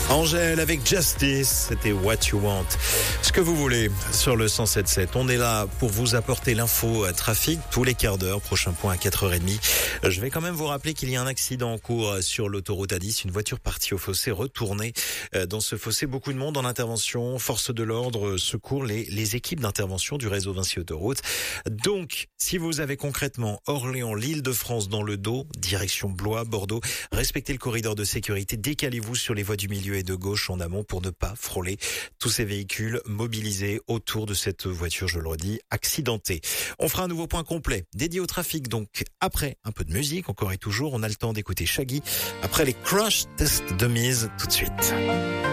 Angèle avec Justice, c'était What You Want. Ce que vous voulez sur le 107.7. On est là pour vous apporter l'info trafic tous les quarts d'heure. Prochain point à 4h30. Je vais quand même vous rappeler qu'il y a un accident en cours sur l'autoroute A10. Une voiture partie au fossé, retournée dans ce fossé. Beaucoup de monde en intervention. Force de l'ordre, secours, les équipes d'intervention du réseau Vinci Autoroute. Donc, si vous avez concrètement Orléans, l'Île-de-France dans le dos, direction Blois, Bordeaux, respectez le corridor de sécurité. Décalez-vous sur les voies du milieu et de gauche en amont pour ne pas frôler tous ces véhicules mobilisés autour de cette voiture, je le redis, accidentée. On fera un nouveau point complet dédié au trafic, donc après un peu de musique, encore et toujours, on a le temps d'écouter Shaggy, après les Crash Test Dummies, tout de suite.